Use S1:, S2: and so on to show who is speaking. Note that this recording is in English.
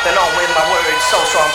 S1: off and on with my words so strong.